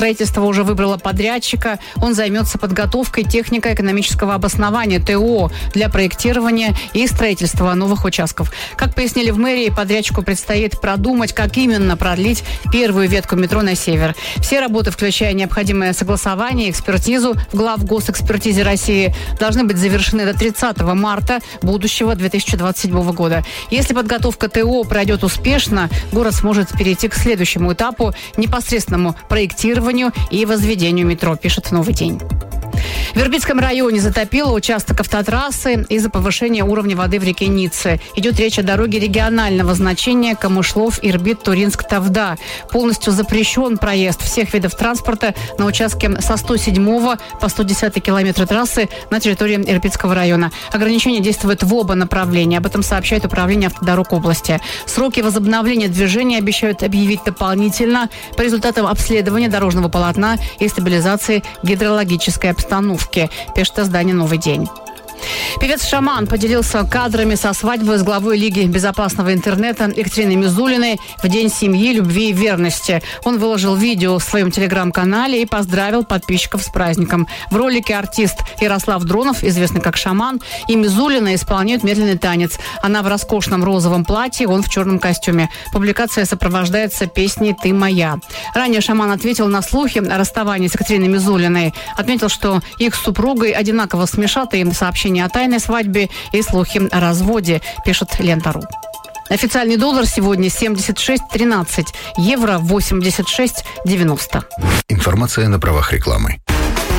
Правительство уже выбрало подрядчика. Он займется подготовкой технико-экономического обоснования ТО для проектирования и строительства новых участков. Как пояснили в мэрии, подрядчику предстоит продумать, как именно продлить первую ветку метро на север. Все работы, включая необходимое согласование и экспертизу в главгосэкспертизе России, должны быть завершены до 30 марта будущего 2027 года. Если подготовка ТО пройдет успешно, город сможет перейти к следующему этапу – непосредственному проектированию и возведению метро, пишет «Новый день». В Ирбитском районе затопило участок автотрассы из-за повышения уровня воды в реке Ницце. Идет речь о дороге регионального значения Камышлов-Ирбит-Туринск-Тавда. Полностью запрещен проезд всех видов транспорта на участке со 107 по 110 километра трассы на территории Ирбитского района. Ограничения действуют в оба направления. Об этом сообщает Управление автодорог области. Сроки возобновления движения обещают объявить дополнительно по результатам обследования дорожного полотна и стабилизации гидрологической обстановки, пишет издание «Новый день». Певец Шаман поделился кадрами со свадьбы с главой Лиги безопасного интернета Екатериной Мизулиной в День семьи, любви и верности. Он выложил видео в своем телеграм-канале и поздравил подписчиков с праздником. В ролике артист Ярослав Дронов, известный как Шаман, и Мизулина исполняют медленный танец. Она в роскошном розовом платье, он в черном костюме. Публикация сопровождается песней «Ты моя». Ранее Шаман ответил на слухи о расставании с Екатериной Мизулиной. Отметил, что их с супругой одинаково смешаты сообщения о тайной свадьбе и слухи о разводе, пишет Лента.ру. Официальный доллар сегодня 76.13, евро 86.90. Информация на правах рекламы.